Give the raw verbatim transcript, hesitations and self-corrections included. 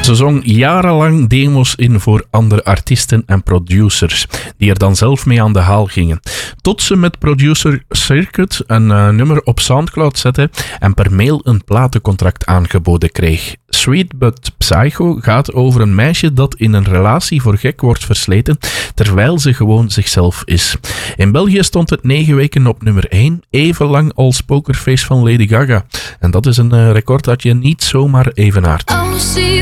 Ze zong jarenlang demo's in voor andere artiesten en producers, die er dan zelf mee aan de haal gingen. Tot ze met producer Circuit een uh, nummer op Soundcloud zette en per mail een platencontract aangeboden kreeg. Sweet But Psycho gaat over een meisje dat in een relatie voor gek wordt versleten, terwijl ze gewoon zichzelf is. In België stond het negen weken op nummer één, even lang als Pokerface van Lady Gaga. En dat is een uh, record dat je niet zomaar evenaart. Oh,